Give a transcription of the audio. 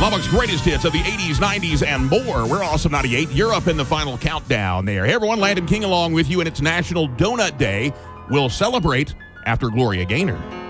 Public's greatest hits of the 80s, 90s, and more. We're Awesome 98. You're up in the final countdown there. Hey, everyone, Landon King along with you, and it's National Donut Day. We'll celebrate after Gloria Gaynor.